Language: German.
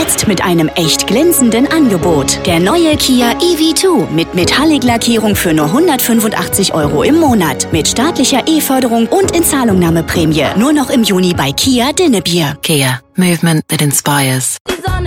Jetzt mit einem echt glänzenden Angebot. Der neue Kia EV2 mit Metallic-Lackierung für nur 185 € im Monat. Mit staatlicher E-Förderung und Inzahlungnahmeprämie. Nur noch im Juni bei Kia Dinnebier. Kia. Movement that inspires. Die Sonne